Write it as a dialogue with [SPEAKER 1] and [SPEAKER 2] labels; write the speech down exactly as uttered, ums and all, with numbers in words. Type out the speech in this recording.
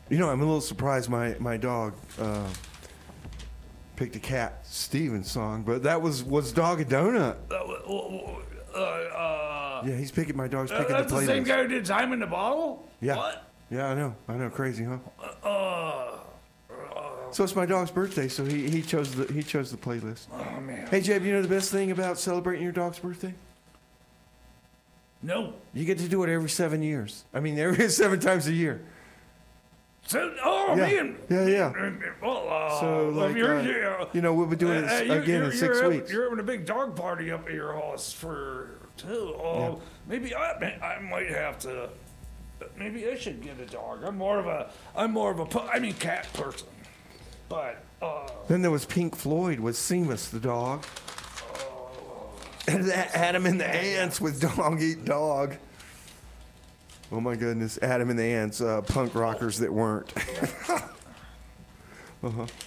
[SPEAKER 1] You know, I'm a little surprised my, my dog uh, picked a Cat Stevens song, but that was was Dog a Donut.
[SPEAKER 2] Uh, uh, uh,
[SPEAKER 1] Yeah, he's picking, my dog's
[SPEAKER 2] uh,
[SPEAKER 1] picking the
[SPEAKER 2] that's the
[SPEAKER 1] playlist.
[SPEAKER 2] same guy who did Time in the Bottle?
[SPEAKER 1] Yeah.
[SPEAKER 2] What?
[SPEAKER 1] Yeah, I know. I know. Crazy, huh?
[SPEAKER 2] Uh,
[SPEAKER 1] So it's my dog's birthday, so he, he chose the he chose the playlist.
[SPEAKER 2] oh, man.
[SPEAKER 1] Hey, Jeb, you know the best thing about celebrating your dog's birthday?
[SPEAKER 2] No.
[SPEAKER 1] You get to do it every seven years. I mean, every seven times a year.
[SPEAKER 2] So, oh,
[SPEAKER 1] Yeah.
[SPEAKER 2] man.
[SPEAKER 1] Yeah, yeah.
[SPEAKER 2] Well, uh,
[SPEAKER 1] So,
[SPEAKER 2] well,
[SPEAKER 1] like,
[SPEAKER 2] you're,
[SPEAKER 1] uh,
[SPEAKER 2] you're,
[SPEAKER 1] you know, we'll be doing it
[SPEAKER 2] uh, you-
[SPEAKER 1] again
[SPEAKER 2] you're,
[SPEAKER 1] in six
[SPEAKER 2] you're having-
[SPEAKER 1] weeks.
[SPEAKER 2] You're having a big dog party up at your house for two. Oh,
[SPEAKER 1] Yeah.
[SPEAKER 2] maybe I, I might have to. Maybe I should get a dog. I'm more of a. I'm more of a. pu- I mean, cat person. But uh,
[SPEAKER 1] Then there was Pink Floyd with Seamus the dog. And that Adam and the Ants with Dog Eat Dog. Oh my goodness, Adam and the Ants, uh, punk rockers that weren't. uh-huh.